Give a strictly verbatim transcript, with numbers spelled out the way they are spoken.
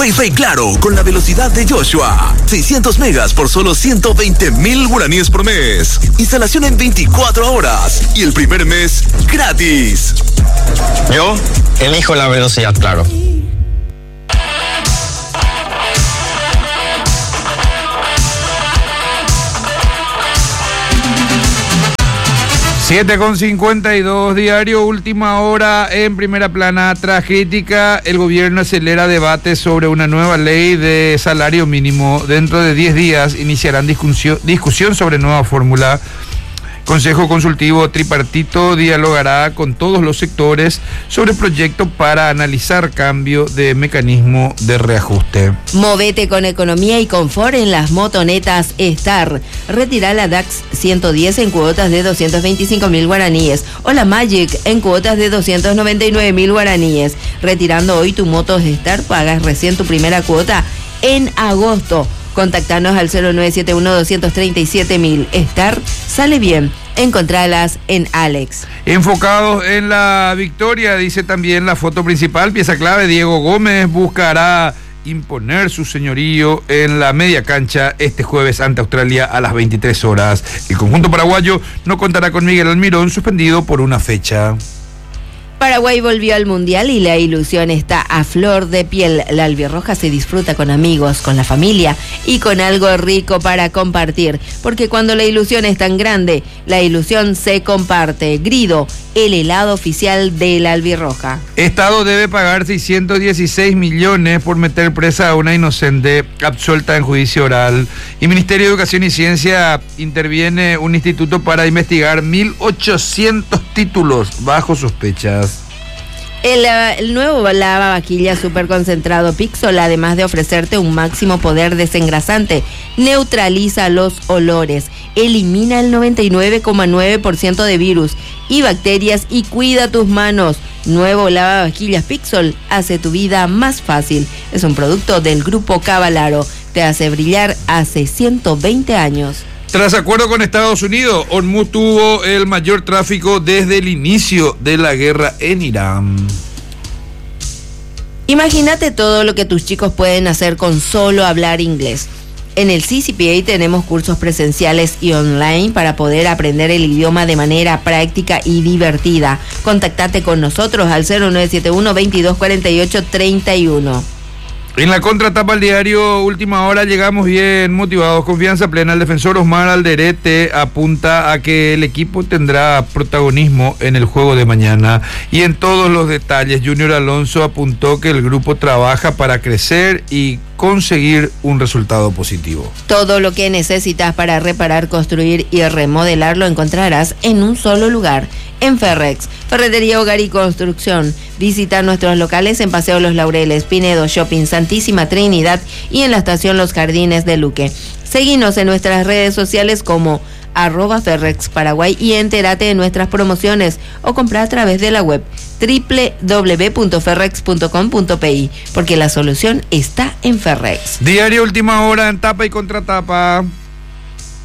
Wi-Fi Claro con la velocidad de Joshua. seiscientos megas por solo ciento veinte mil guaraníes por mes. Instalación en veinticuatro horas. Y el primer mes gratis. Yo elijo la velocidad Claro. siete con cincuenta y dos, diario Última Hora en primera plana. Tras crítica, el gobierno acelera debate sobre una nueva ley de salario mínimo. Dentro de diez días iniciarán discusión, discusión sobre nueva fórmula. Consejo Consultivo Tripartito dialogará con todos los sectores sobre el proyecto para analizar cambio de mecanismo de reajuste. Movete con economía y confort en las motonetas Star. Retira la DAX ciento diez en cuotas de doscientos veinticinco mil guaraníes o la Magic en cuotas de doscientos noventa y nueve mil guaraníes. Retirando hoy tu moto Star, pagas recién tu primera cuota en agosto. Contactanos al cero nueve siete uno, dos tres siete mil. Star sale bien. Encontralas en Alex. Enfocados en la victoria, dice también la foto principal. Pieza clave, Diego Gómez buscará imponer su señorío en la media cancha este jueves ante Australia a las veintitrés horas. El conjunto paraguayo no contará con Miguel Almirón, suspendido por una fecha. Paraguay volvió al Mundial y la ilusión está a flor de piel. La albirroja se disfruta con amigos, con la familia y con algo rico para compartir. Porque cuando la ilusión es tan grande, la ilusión se comparte. Grido, el helado oficial de la albirroja. Estado debe pagar seiscientos dieciséis millones por meter presa a una inocente absuelta en juicio oral. Y Ministerio de Educación y Ciencia interviene un instituto para investigar mil ochocientos títulos bajo sospechas. El, el nuevo lavavajillas super concentrado Pixol, además de ofrecerte un máximo poder desengrasante, neutraliza los olores, elimina el noventa y nueve coma nueve por ciento de virus y bacterias y cuida tus manos. Nuevo lavavajillas Pixol hace tu vida más fácil. Es un producto del Grupo Cavalaro. Te hace brillar hace ciento veinte años. Tras acuerdo con Estados Unidos, Hormuz tuvo el mayor tráfico desde el inicio de la guerra en Irán. Imagínate todo lo que tus chicos pueden hacer con solo hablar inglés. En el C C P A tenemos cursos presenciales y online para poder aprender el idioma de manera práctica y divertida. Contactate con nosotros al cero nueve siete uno, veintidós cuarenta y ocho, treinta y uno. En la contratapa al diario Última Hora llegamos bien motivados, confianza plena. El defensor Osmar Alderete apunta a que el equipo tendrá protagonismo en el juego de mañana. Y en todos los detalles, Junior Alonso apuntó que el grupo trabaja para crecer y conseguir un resultado positivo. Todo lo que necesitas para reparar, construir y remodelar lo encontrarás en un solo lugar, en Ferrex, Ferretería Hogar y Construcción. Visita nuestros locales en Paseo Los Laureles, Pinedo Shopping, Santísima Trinidad y en la estación Los Jardines de Luque. Seguinos en nuestras redes sociales como arroba Ferrex Paraguay y entérate de nuestras promociones o compra a través de la web doble u doble u doble u punto ferrex punto com punto p i, porque la solución está en Ferrex. Diario Última Hora en tapa y contratapa.